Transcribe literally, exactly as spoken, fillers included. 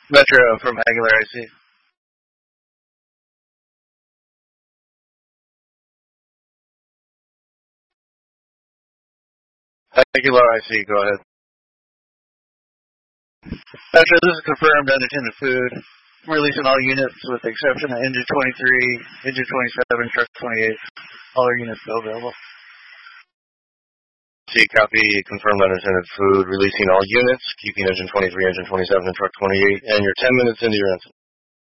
Metro from Aguilar I C. Aguilar I C, go ahead. Metro, this is confirmed unattended food. I'm releasing all units with the exception of engine twenty-three, engine twenty-seven, truck twenty-eight. All our units still available. C, copy, confirmed unattended food, releasing all units, keeping engine twenty-three, engine twenty-seven, and truck twenty-eight, and you're ten minutes into your incident.